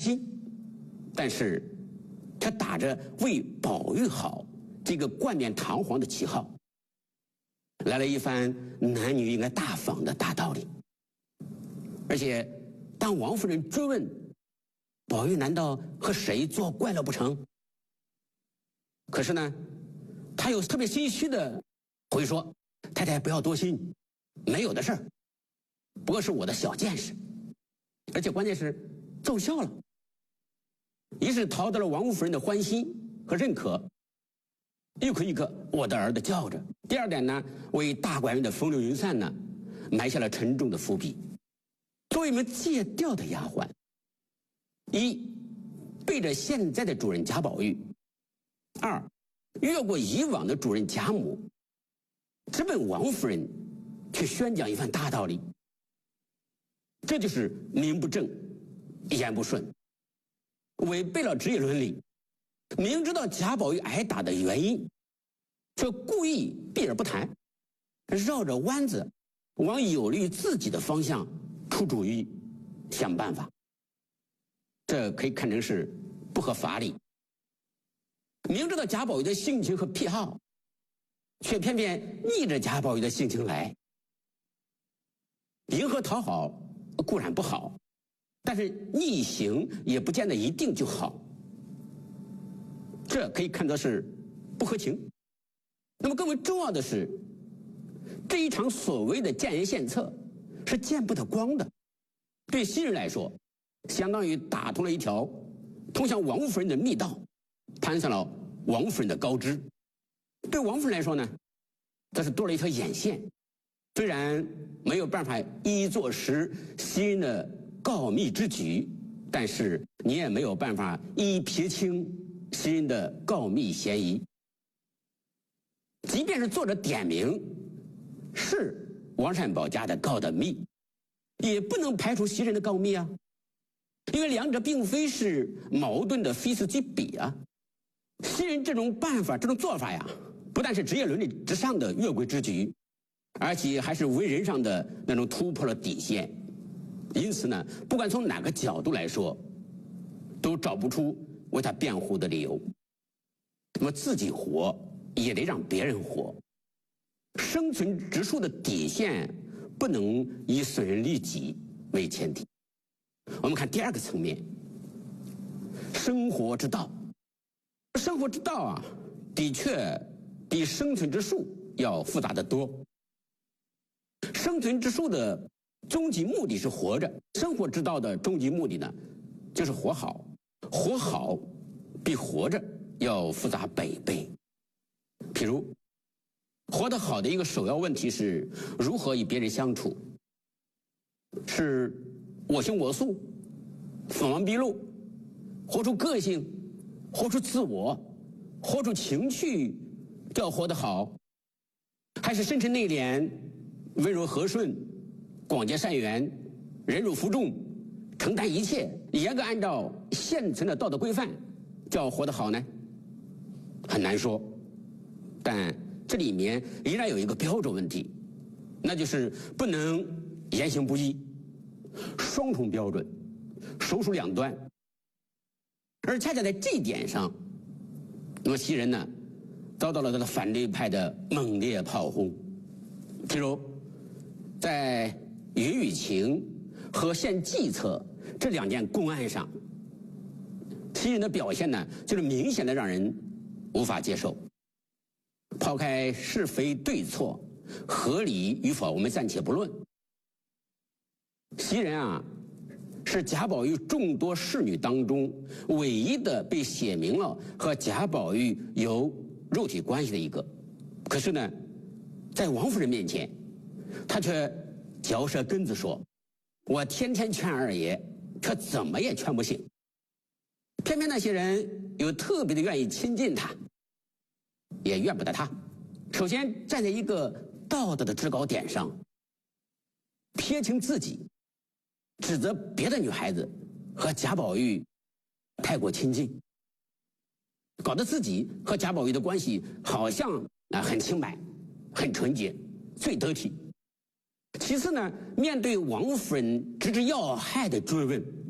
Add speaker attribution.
Speaker 1: 心，但是却打着为宝玉好这个冠冕堂皇的旗号，来了一番男女应该大方的大道理。而且当王夫人追问宝玉难道和谁作怪了不成，可是呢他又特别心虚的回说，太太不要多心，没有的事儿，不过是我的小见识，而且关键是奏效了。一是讨得了王夫人的欢心和认可，一颗一颗我的儿子叫着。第二点呢，为大观园的风流云散呢埋下了沉重的伏笔。作为一名借调的丫鬟，一背着现在的主人贾宝玉，二越过以往的主人贾母，直奔王夫人去宣讲一番大道理，这就是名不正言不顺，违背了职业伦理。明知道贾宝玉挨打的原因，却故意避而不谈，绕着弯子往有利于自己的方向出主意想办法，这可以看成是不合法理。明知道贾宝玉的性情和癖好，却偏偏逆着贾宝玉的性情来，迎合讨好固然不好，但是逆行也不见得一定就好，这可以看作是不合情。那么更为重要的是，这一场所谓的建言献策是见不得光的，对新人来说相当于打通了一条通向王夫人的密道，攀上了王夫人的高枝。对王夫人来说呢，这是多了一条眼线，虽然没有办法一坐实新人的告密之举，但是你也没有办法一撇清新人的告密嫌疑。即便是作者点名是王善保家的告的密，也不能排除袭人的告密啊，因为两者并非是矛盾的非此即彼啊。袭人这种办法这种做法呀，不但是职业伦理之上的越规之举，而且还是为人上的那种突破了底线。因此呢，不管从哪个角度来说，都找不出为他辩护的理由。那么自己活也得让别人活，生存之树的底线不能以损人利己为前提。我们看第二个层面，生活之道。生活之道啊，的确比生存之术要复杂得多。生存之术的终极目的是活着，生活之道的终极目的呢，就是活好。活好比活着要复杂100倍。譬如活得好的一个首要问题是如何与别人相处，是我行我素，锋芒毕露，活出个性，活出自我，活出情趣，叫活得好，还是深沉内敛，温柔和顺，广结善缘，忍辱负重，承担一切，严格按照现存的道德规范，叫活得好呢？很难说。但这里面仍然有一个标准问题，那就是不能言行不一，双重标准，首鼠两端。而恰恰在这一点上，那么袭人呢，遭到了这个反对派的猛烈炮轰。譬如在云雨情和献计策这2件公案上，袭人的表现呢，就是明显的让人无法接受。抛开是非对错、合理与否，我们暂且不论。袭人啊，是贾宝玉众多侍女当中唯一的被写明了和贾宝玉有肉体关系的一个。可是呢，在王夫人面前，她却嚼舌根子说：“我天天劝二爷，却怎么也劝不醒。”偏偏那些人又特别的愿意亲近他，也怨不得他。首先站在一个道德的制高点上，撇清自己，指责别的女孩子和贾宝玉太过亲近，搞得自己和贾宝玉的关系好像很清白、很纯洁、最得体。其次呢，面对王夫人直至要害的追问，